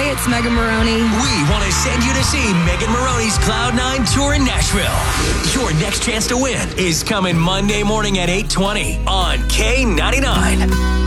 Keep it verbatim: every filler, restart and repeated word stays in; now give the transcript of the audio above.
Hey, it's Megan Maroney. We want to send you to see Megan Maroney's Cloud nine Tour in Nashville. Your next chance to win is coming Monday morning at eight twenty on K ninety-nine.